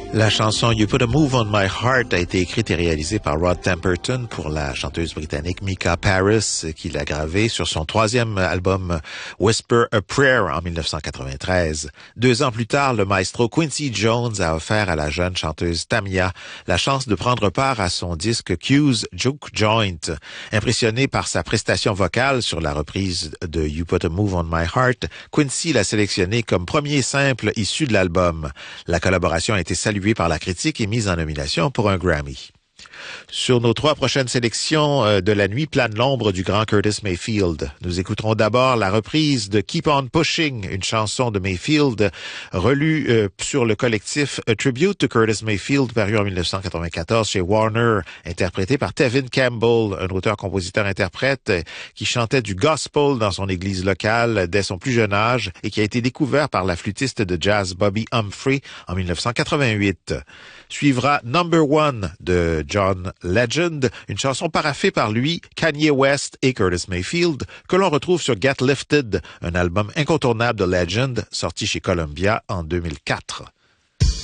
La chanson You Put a Move on My Heart a été écrite et réalisée par Rod Temperton pour la chanteuse britannique Mika Paris, qui l'a gravée sur son troisième album Whisper a Prayer en 1993. 2 ans plus tard, le maestro Quincy Jones a offert à la jeune chanteuse Tamia la chance de prendre part à son disque Q's Juke Joint. Impressionné par sa prestation vocale sur la reprise de You Put a Move on My Heart, Quincy l'a sélectionné comme premier simple issu de l'album. La collaboration a été saluée par la critique et mise en nomination pour un Grammy. Sur nos 3 prochaines sélections de la nuit plane l'ombre du grand Curtis Mayfield. Nous écouterons d'abord la reprise de Keep on Pushing, une chanson de Mayfield relue sur le collectif A Tribute to Curtis Mayfield paru en 1994 chez Warner, interprétée par Tevin Campbell, un auteur-compositeur-interprète qui chantait du gospel dans son église locale dès son plus jeune âge et qui a été découvert par la flûtiste de jazz Bobby Humphrey en 1988. Suivra Number One de John Legend, une chanson paraphée par lui, Kanye West et Curtis Mayfield, que l'on retrouve sur Get Lifted, un album incontournable de Legend sorti chez Columbia en 2004.